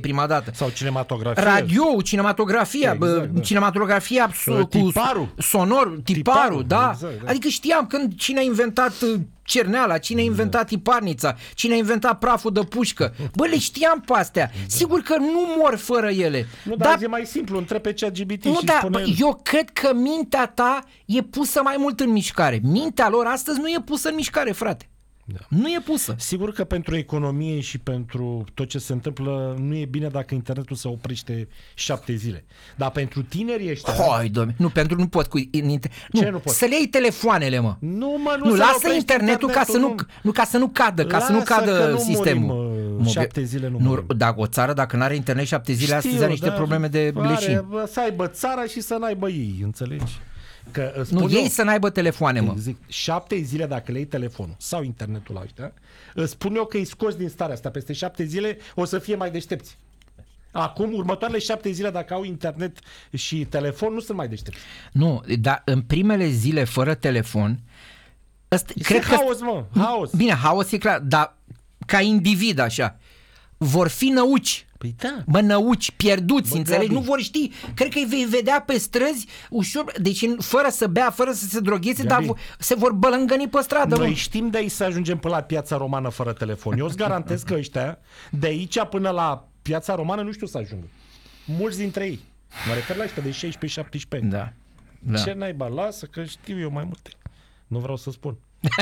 prima dată. Sau cinematografia. Radio, cinematografia, exact, cinematografia tiparul. cu sonor, tiparul, da? Exact, da. Adică știam când cine a inventat cerneala, cine a inventat tiparnița, cine a inventat praful de pușcă. Bă, le știam pe astea. Sigur că nu mor fără ele. Nu, dar e mai simplu, întreb pe ChatGPT nu, și dar spune el. eu cred că mintea ta e pusă mai mult în mișcare. Mintea lor astăzi nu e pusă în mișcare, frate. Da. Nu e pusă. Sigur că pentru economie și pentru tot ce se întâmplă nu e bine dacă internetul se oprește 7 zile. Dar pentru tinerii ăștia... Hai, dom'le, nu pot cu... Ce nu pot? Să le iei telefoanele, mă. Nu, mă, nu lasă oprește internetul ca să nu cadă, ca să nu cadă sistemul. Murim, 7 zile nu murim. Dacă o țară, dacă nu are internet 7 zile, astăzi are niște probleme de bleșin. Să aibă țara și să n-aibă ei, înțelegi? Că, nu, ei să n-aibă telefoane, mă. Zic, 7 zile dacă le iei telefonul sau internetul la ăștia, îți spun eu că îi scoți din starea asta. Peste 7 zile o să fie mai deștepți. Acum, următoarele 7 zile, dacă au internet și telefon, nu sunt mai deștepți. Nu, dar în primele zile fără telefon... Cred că haos, mă, haos. Bine, haos e clar, dar ca individ așa, vor fi năuci. Păi da. Bă, năuci, pierduți, înțelegi? Gabi. Nu vor ști. Cred că îi vei vedea pe străzi ușor, deci fără să bea, fără să se drogheze, dar se vor bălângăni pe stradă. Noi știm de aici să ajungem până la Piața Romană fără telefon. Eu îți garantez că ăștia, de aici până la Piața Romană, nu știu să ajungă. Mulți dintre ei. Mă refer la ăștia de 16-17 ani. Da. Da. Ce naiba, lasă că știu eu mai multe. Nu vreau să spun.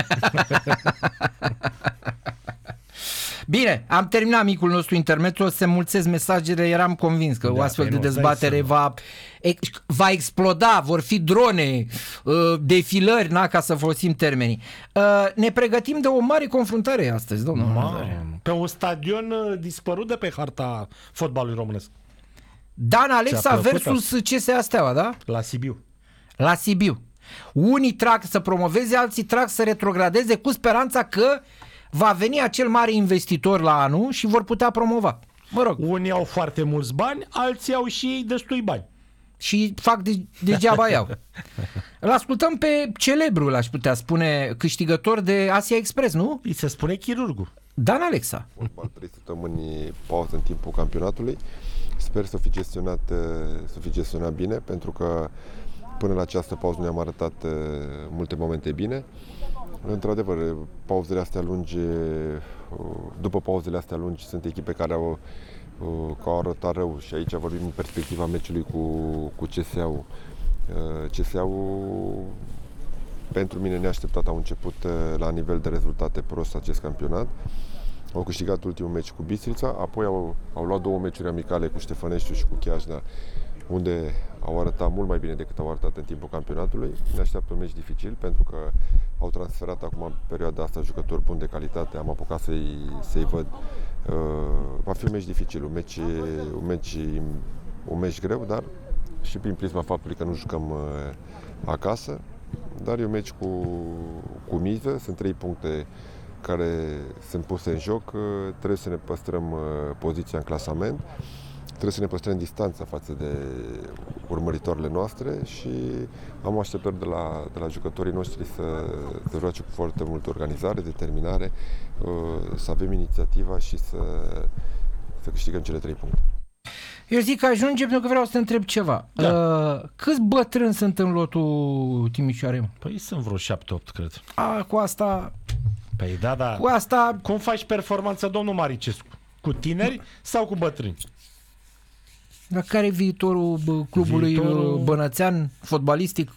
Bine, am terminat micul nostru intermezzo, o să mulțesc mesajele, eram convins că o astfel de dezbatere va exploda, vor fi drone, defilări, ca să folosim termenii. Ne pregătim de o mare confruntare astăzi, domnul. Pe un stadion dispărut de pe harta fotbalului românesc. Dan Alexa versus CSA Steaua, da? La Sibiu. La Sibiu. Unii trag să promoveze, alții trag să retrogradeze cu speranța că va veni acel mare investitor la anul și vor putea promova. Mă rog. Unii au foarte mulți bani, alții au și ei destui bani. Și fac degeaba iau. Îl ascultăm pe celebrul, aș putea spune, câștigător de Asia Express, nu? Îi se spune chirurgul. Dan Alexa. Urmă 3 săptămâni pauză în timpul campionatului. Sper să fi gestionat bine, pentru că până la această pauză ne-am arătat multe momente bine. Într-adevăr, pauzele astea lungi, după pauzele astea lungi, sunt echipe care au arătat rău și aici vorbim în perspectiva meciului cu CSA-ul. CSA-ul, pentru mine neașteptat, au început la nivel de rezultate prost acest campionat. Au câștigat ultimul meci cu Bistrița, apoi au luat 2 meciuri amicale cu Ștefăneștiul și cu Chiajna, unde au arătat mult mai bine decât au arătat în timpul campionatului. Ne așteaptă un meci dificil, pentru că au transferat acum în perioada asta jucători buni de calitate, am apucat să-i văd. Va fi un meci dificil, un meci greu, dar și prin prisma faptului că nu jucăm acasă, dar e un meci cu miză, sunt 3 puncte care sunt puse în joc, trebuie să ne păstrăm poziția în clasament, trebuie să ne păstrăm distanța față de urmăritoarele noastre și am așteptări de la jucătorii noștri să joace cu foarte multă organizare, determinare, să avem inițiativa și să câștigăm cele 3 puncte. Eu zic că ajungem, pentru că vreau să te întreb ceva. Da. Câți bătrâni sunt în lotul Timișoarei? Păi sunt vreo 7-8, cred. Cu asta... Păi da. Cu asta... Cum faci performanța, domnul Maricescu? Cu tineri sau cu bătrâni? Dar care e viitorul clubului bănățean, fotbalistic?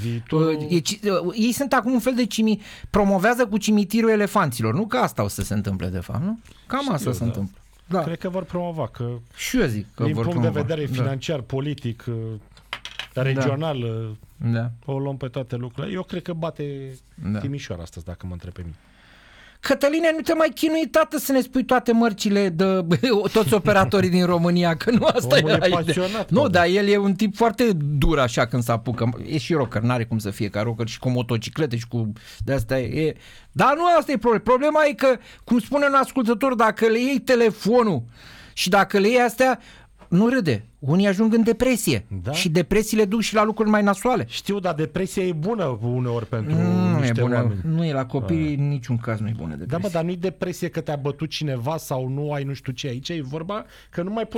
Ei sunt acum un fel de promovează cu cimitirul elefanților. Nu că asta o să se întâmple, de fapt, nu? Cam asta se întâmplă. Da. Cred că vor promova. Că și eu zic că din vor punct promova. De vedere financiar, politic, regional, o luăm pe toate lucrurile. Eu cred că bate Timișoara astăzi, dacă mă întreb pe mine. Cătăline, nu te mai chinui, tată, să ne spui toate mărcile de toți operatorii din România, că nu asta omul era e pasionat. Nu, dar el e un tip foarte dur așa când se apucă. E și rocker, n-are cum să fie ca rocker și cu motociclete și cu... De asta e... Dar nu asta e problema. Problema e că, cum spune un ascultător, dacă le iei telefonul și dacă le iei astea, nu râde. Unii ajung în depresie. Da? Și depresiile duc și la lucruri mai nasoale. Știu, dar depresia e bună uneori pentru niște oameni. Nu e la copii, în niciun caz nu e bună depresie. Da, dar nu-i depresie că te-a bătut cineva sau nu ai nu știu ce. Aici e vorba că nu mai poți